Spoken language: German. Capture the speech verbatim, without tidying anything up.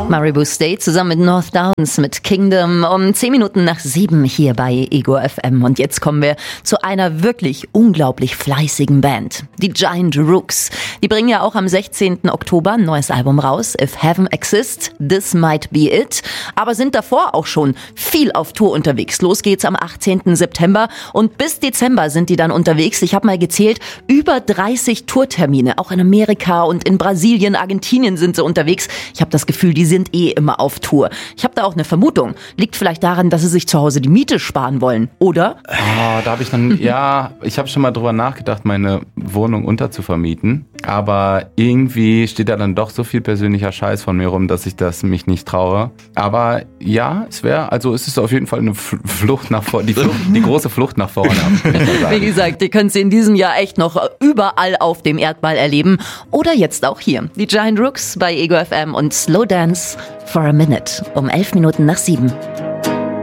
Maribou State zusammen mit North Downs mit Kingdom um zehn Minuten nach sieben hier bei Ego F M. Und jetzt kommen wir zu einer wirklich unglaublich fleißigen Band. Die Giant Rooks. Die bringen ja auch am sechzehnten Oktober ein neues Album raus. If Heaven Exists, This Might Be It. Aber sind davor auch schon viel auf Tour unterwegs. Los geht's am achtzehnten September und bis Dezember sind die dann unterwegs. Ich habe mal gezählt, über dreißig Tourtermine. Auch in Amerika und in Brasilien, Argentinien sind sie unterwegs. Ich habe das Gefühl, die sind eh immer auf Tour. Ich habe da auch eine Vermutung. Liegt vielleicht daran, dass sie sich zu Hause die Miete sparen wollen, oder? Oh, da habe ich dann, ja, ich habe schon mal drüber nachgedacht, meine Wohnung unterzuvermieten. Aber irgendwie steht da dann doch so viel persönlicher Scheiß von mir rum, dass ich das mich nicht traue. Aber ja, es wäre, also es ist auf jeden Fall eine Flucht nach vorne, die, Flucht, die große Flucht nach vorne. Wie gesagt, ihr könnt sie in diesem Jahr echt noch überall auf dem Erdball erleben. Oder jetzt auch hier. Die Giant Rooks bei Ego F M und Slow Dance for a Minute um elf Minuten nach sieben.